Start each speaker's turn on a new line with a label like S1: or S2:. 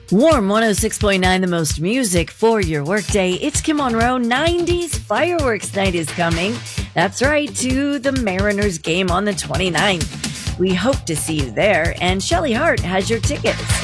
S1: Warm 106.9, the most music for your workday. It's Kim Monroe. 90s Fireworks Night is coming. That's right, to the Mariners game on the 29th. We hope to see you there, and Shelly Hart has your tickets.